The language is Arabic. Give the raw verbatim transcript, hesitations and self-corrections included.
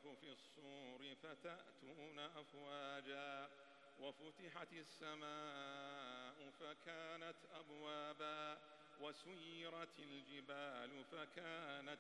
ونفخ في الصور فتأتون أفواجا وفتحت السماء فكانت أبوابا وسيرت الجبال فكانت